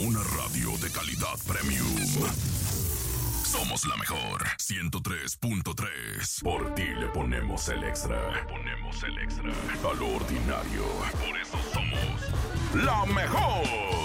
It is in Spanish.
una radio de calidad premium. Somos la mejor 103.3. Por ti le ponemos el extra. A lo ordinario. Por eso somos la mejor.